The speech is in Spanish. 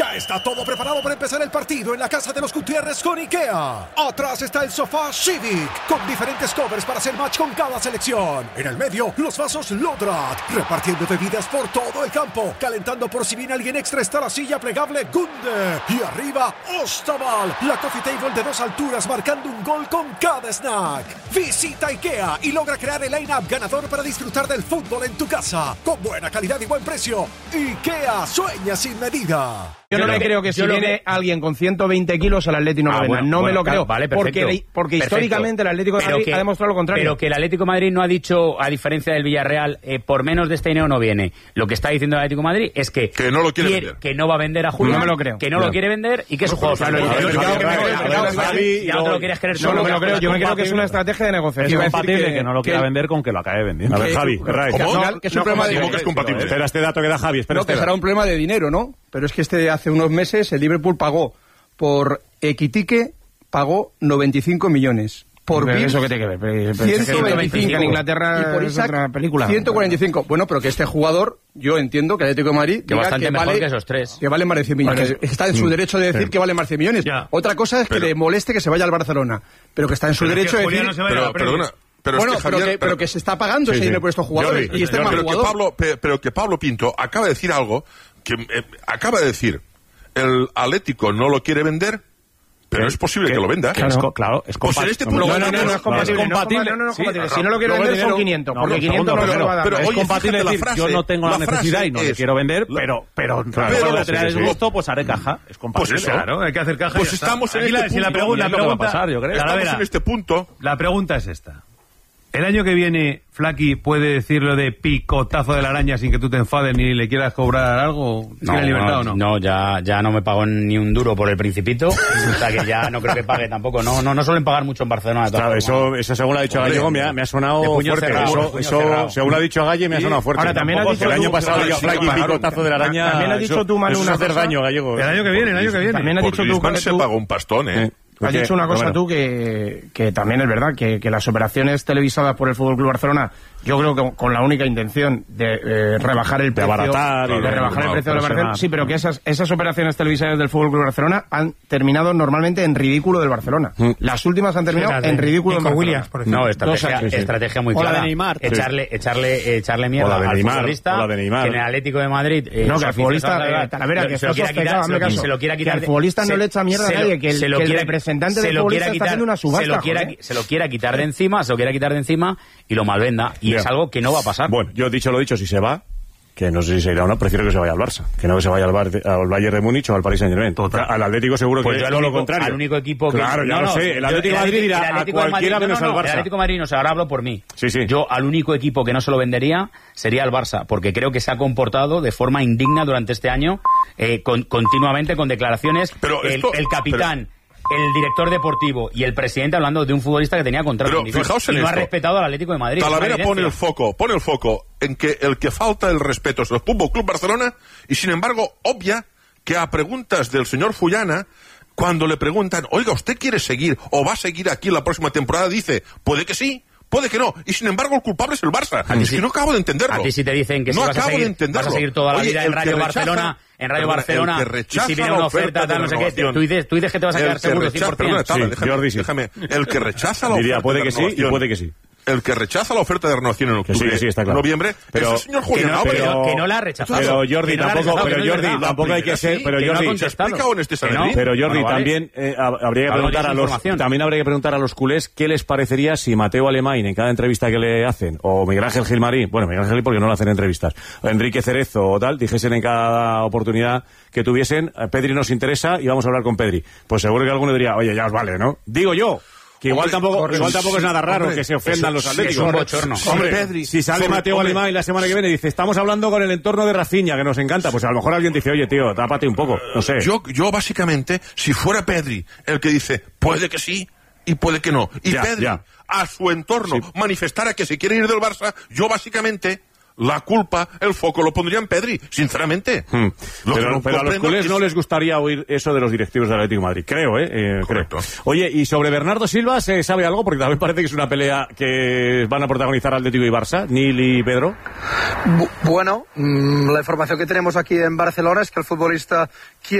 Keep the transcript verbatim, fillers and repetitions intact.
Ya está todo preparado para empezar el partido en la casa de los Gutiérrez con IKEA. Atrás está el sofá Civic, con diferentes covers para hacer match con cada selección. En el medio, los vasos Lodrat, repartiendo bebidas por todo el campo. Calentando por si viene alguien extra está la silla plegable Gunde. Y arriba, Ostaval, la coffee table de dos alturas marcando un gol con cada snack. Visita IKEA y logra crear el line-up ganador para disfrutar del fútbol en tu casa. Con buena calidad y buen precio. IKEA, sueña sin medida. Yo no me creo que si viene que... alguien con ciento veinte kilos al Atlético no ah, lo venda. Bueno, no bueno, me lo creo. Vale, porque, porque históricamente el Atlético de Madrid que, ha demostrado lo contrario. Pero que el Atlético de Madrid no ha dicho, a diferencia del Villarreal, eh, por menos de este dinero no viene. Lo que está diciendo el Atlético de Madrid es que, que no lo quiere, quiere vender. Que no va a vender a Julián. No me lo creo. Que no, no lo quiere vender y que es un juego. Ya no te lo quieres creer solo. No me lo creo. Yo me creo que es una estrategia de negociación. Es compatible que no lo quiera vender con que lo acabe vendiendo. A ver, Javi, ¿cómo? Que es un problema de... ¿Cómo que es compatible? Espera este dato que da Javi. No, que será un problema de dinero, ¿no? Pero es que este hace unos meses el Liverpool pagó por Equitique, pagó noventa y cinco millones. Por pero Bill, eso que tiene que ver, ciento veinticinco en Inglaterra y por Isaac, es otra película. ciento cuarenta y cinco. Bueno, pero que este jugador, yo entiendo que el Atlético de Madrid que bastante que mejor vale, que esos tres. Que vale más de cien millones. Vale. Está en su derecho de decir sí. que vale más de cien millones. Ya. Otra cosa es que pero, le moleste que se vaya al Barcelona, pero que está en su derecho de decir. No se pero, perdona. Pero bueno, es que Javier, pero, que, pero que se está pagando sí, ese sí. dinero por estos jugadores. Jordi, y este Jordi, mal pero, jugador. que Pablo, pero que Pablo Pinto acaba de decir algo que eh, acaba de decir el Atlético no lo quiere vender. Pero es posible que lo venda. Claro, es co- claro, es pues en este punto no, no, no, no es compatible. No, compatible. No, no, no es compatible. Sí, si no lo quiere vender son quinientos, porque quinientos no lo va a dar. Pero es compatible decir, yo no tengo la necesidad y no le quiero vender, pero pero pero de tener el gusto, pues haré caja. Es compatible. Pues eso, claro, hay que hacer caja. Pues estamos en este punto. La pregunta va a pasar, yo creo. Estamos en este punto. La pregunta es esta. El año que viene, Flaky puede decirlo de picotazo de la araña sin que tú te enfades ni le quieras cobrar algo. No, ¿Tiene libertad no, o no? No, ya, ya no me pago ni un duro por el Principito. O sea que ya no creo que pague tampoco. No, no, no suelen pagar mucho en Barcelona. De claro, eso, eso según ha dicho Gallego me ha, me ha sonado fuerte. Cerrado, eso, eso según ha dicho Galle me ha sonado fuerte. Ahora también ha dicho el año tú, pasado diga Flaky picotazo de la araña. También has dicho tú, Manu, una hacer daño, Gallego. El año que viene, el año que viene. También has dicho tú, se pagó un pastón, ¿eh? Has dicho una cosa tú que, que también es verdad, que, que las operaciones televisadas por el F C Barcelona, yo creo que con la única intención de eh, rebajar el precio, de abaratar, de, de rebajar el precio de la Barcelona, sí, pero que esas esas operaciones televisadas del F C Barcelona han terminado normalmente en ridículo del Barcelona. Mm. Las últimas han terminado sí, en ridículo del Williams, por ejemplo. No, estrategia, sí, sí. estrategia muy clara. O la de Neymar. Echarle, echarle, echarle mierda al Neymar, futbolista, o la de Neymar. Que en el Atlético de Madrid eh, no, que al futbolista, Talavera, que se lo quiera quitar, se lo quiera quitar. Que al futbolista no le echa mierda a nadie, que el representante del futbolista está haciendo una subasta. Se lo, quiera, se lo quiera quitar de encima, se lo quiera quitar de encima y lo malvenda. Y yeah. es algo que no va a pasar. Bueno, yo he dicho lo dicho, si se va, que no sé si se irá o no, prefiero que se vaya al Barça, que no que se vaya al, Bar, al Bayern de Múnich o al Paris Saint-Germain. Al Atlético seguro pues que es todo lo contrario. Al único equipo que... Claro, ya no, lo no, sé. El Atlético de Madrid dirá a cualquiera menos al Barça. El Atlético de Madrid no sé, ahora hablo por mí. Sí, sí. Yo al único equipo que no se lo vendería sería el Barça, porque creo que se ha comportado de forma indigna durante este año, eh, con, continuamente con declaraciones. Pero el, esto, el capitán... Pero... el director deportivo y el presidente hablando de un futbolista que tenía contrato Pero fijaos en y no esto. ha respetado al Atlético de Madrid. Talavera pone el foco, pone el foco en que el que falta el respeto es el Fútbol Club Barcelona y sin embargo obvia que a preguntas del señor Fullana, cuando le preguntan, oiga, ¿usted quiere seguir o va a seguir aquí la próxima temporada? Dice, puede que sí. Puede que no, y sin embargo el culpable es el Barça. A es sí, que no acabo de entenderlo. A ti sí te dicen que no si vas, a seguir, vas a seguir toda la Oye, vida en Radio rechaza, Barcelona, en Radio Barcelona, y si viene una oferta, tal, no sé qué, tú dices, tú dices que te vas a quedar seguro rechaza, cien por ciento. Perdona, Tala, sí, déjame, Jordi, sí. déjame, el que rechaza la Diría, oferta puede de que sí y puede que sí. El que rechaza la oferta de renovación en octubre, que sí, que sí, está claro. noviembre, pero, es el señor Julián que no, Álvarez. Pero, que no la ha rechazado. Pero Jordi, no tampoco, pero Jordi, no tampoco hay que ser, pero Jordi, no ¿se explica o en este Sanedrín? Pero Jordi, bueno, vale. también eh, habría que preguntar a los, también habría que preguntar a los culés qué les parecería si Mateo Alemán en cada entrevista que le hacen, o Miguel Ángel Gilmarín, bueno, Miguel Ángel porque no le hacen entrevistas, o Enrique Cerezo o tal, dijesen en cada oportunidad que tuviesen, Pedri nos interesa y vamos a hablar con Pedri. Pues seguro que alguno diría, oye, ya os vale, ¿no? Digo yo. Que igual hombre, tampoco, corre, igual tampoco es nada raro hombre, que se ofendan eso, los atléticos. Sí, es un bochorno. Hombre, Pedri, si sale Mateo Alemán la semana que viene y dice, estamos hablando con el entorno de Rafinha, que nos encanta, pues a lo mejor alguien dice, oye, tío, tápate un poco, no sé. Yo, yo básicamente, si fuera Pedri el que dice, puede que sí y puede que no, y ya, Pedri ya. a su entorno sí. manifestara que se quiere ir del Barça, yo básicamente... la culpa, el foco lo pondría en Pedri, sinceramente. Hmm. Lo pero no pero a los culés es... no les gustaría oír eso de los directivos del Atlético de Madrid, creo, ¿eh? eh Correcto. Creo. Oye, y sobre Bernardo Silva, ¿se sabe algo? Porque también parece que es una pelea que van a protagonizar Atlético y Barça, Nil y Pedro. Bu- bueno, mmm, la información que tenemos aquí en Barcelona es que el futbolista quiere